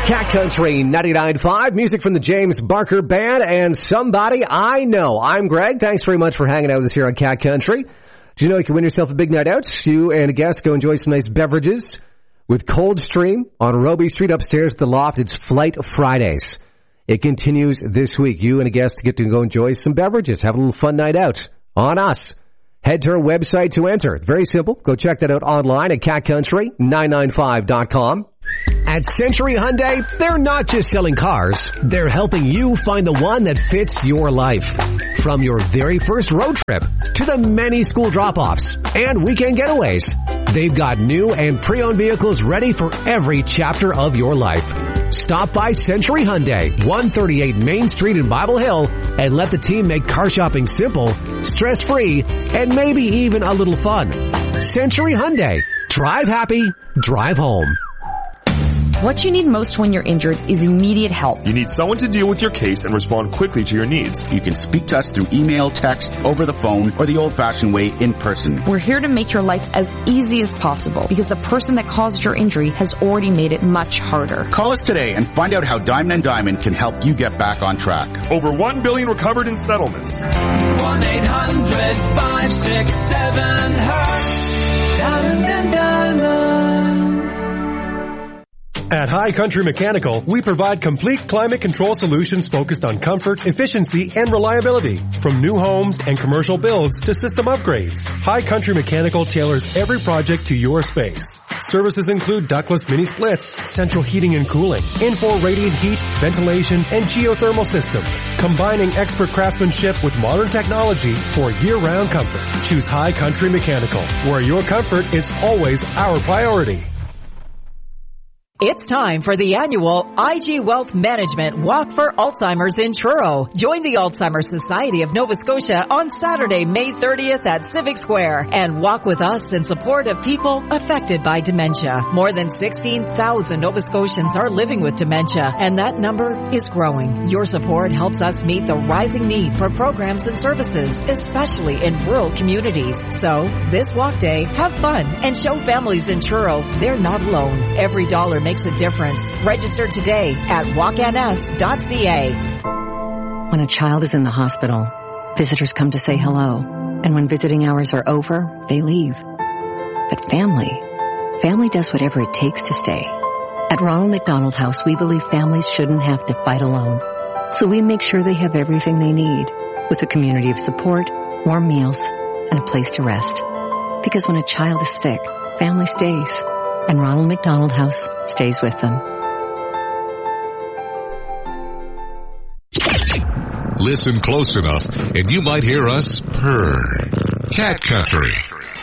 Cat Country 99.5, music from the James Barker Band and Somebody I Know. I'm Greg. Thanks very much for hanging out with us here on Cat Country. Do you know you can win yourself a big night out? You and a guest go enjoy some nice beverages with Coldstream on Robie Street upstairs at the Loft. It's Flight Fridays. It continues this week. You and a guest get to go enjoy some beverages. Have a little fun night out on us. Head to our website to enter. It's very simple. Go check that out online at catcountry995.com. At Century Hyundai, they're not just selling cars. They're helping you find the one that fits your life. From your very first road trip to the many school drop-offs and weekend getaways, they've got new and pre-owned vehicles ready for every chapter of your life. Stop by Century Hyundai, 138 Main Street in Bible Hill, and let the team make car shopping simple, stress-free, and maybe even a little fun. Century Hyundai. Drive happy, drive home. What you need most when you're injured is immediate help. You need someone to deal with your case and respond quickly to your needs. You can speak to us through email, text, over the phone, or the old-fashioned way, in person. We're here to make your life as easy as possible because the person that caused your injury has already made it much harder. Call us today and find out how Diamond & Diamond can help you get back on track. Over $1 billion recovered in settlements. 1-800-567-HURT. Diamond & Diamond. At High Country Mechanical, we provide complete climate control solutions focused on comfort, efficiency, and reliability. From new homes and commercial builds to system upgrades, High Country Mechanical tailors every project to your space. Services include ductless mini splits, central heating and cooling, infrared radiant heat, ventilation, and geothermal systems, combining expert craftsmanship with modern technology for year-round comfort. Choose High Country Mechanical, where your comfort is always our priority. It's time for the annual IG Wealth Management Walk for Alzheimer's in Truro. Join the Alzheimer's Society of Nova Scotia on Saturday, May 30th at Civic Square and walk with us in support of people affected by dementia. More than 16,000 Nova Scotians are living with dementia, and that number is growing. Your support helps us meet the rising need for programs and services, especially in rural communities. So, this walk day, have fun and show families in Truro they're not alone. Every dollar makes a difference. Register today at walkns.ca. When a child is in the hospital, visitors come to say hello. And when visiting hours are over, they leave. But family does whatever it takes to stay. At Ronald McDonald House, we believe families shouldn't have to fight alone. So we make sure they have everything they need, with a community of support, warm meals, and a place to rest. Because when a child is sick, family stays. And Ronald McDonald House stays with them. Listen close enough and you might hear us purr. Cat Country.